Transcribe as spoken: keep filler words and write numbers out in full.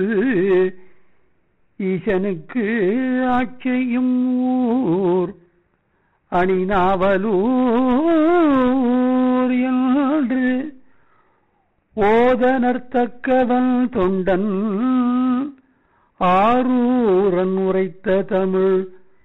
ஈசனுக்கு ஆட்சியும் ஊர் அணிநாவலூர் என்று ஓதனர்த்தக்கவன் தொண்டன் ஆரூரன் உரைத்த தமிழ்